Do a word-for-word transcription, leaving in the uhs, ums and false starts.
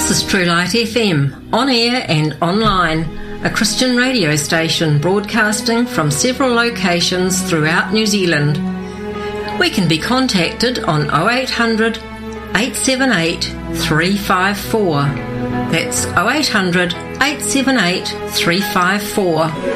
This is True Light F M, on air and online, a Christian radio station broadcasting from several locations throughout New Zealand. We can be contacted on oh eight hundred, eight seven eight, three five four. That's oh eight hundred, eight seven eight, three five four.